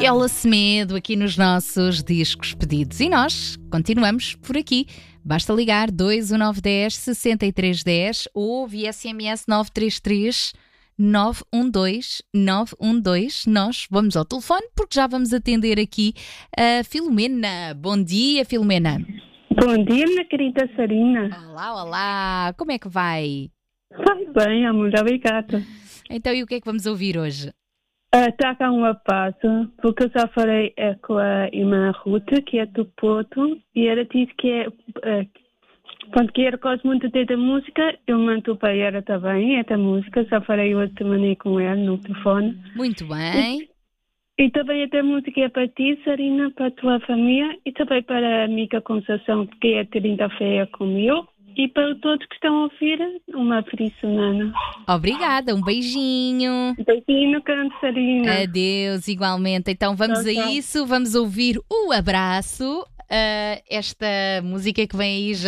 Viola Semedo aqui nos nossos discos pedidos. E nós continuamos por aqui. Basta ligar 21910 6310 ou via SMS 933 912 912. Nós vamos ao telefone porque já vamos atender aqui a Filomena. Bom dia, Filomena. Bom dia, minha querida Sarina. Olá, olá. Como é que vai? Vai bem, amor, obrigada. Então, e o que é que vamos ouvir hoje? Está cá uma pausa, porque eu já falei com a irmã Ruth, que é do Porto, e ela disse que que ela gosta muito da música, eu mando para ela também, essa música, já falei hoje também com ela no telefone. Muito bem. E também essa música é para ti, Sarina, para a tua família, e também para a amiga Conceição, que é 30-feira comigo. E para todos que estão a ouvir, uma feliz semana. Obrigada, um beijinho. Beijinho, grande Sarina. Adeus, igualmente. Então vamos a isso, vamos ouvir o abraço, esta música que vem aí já.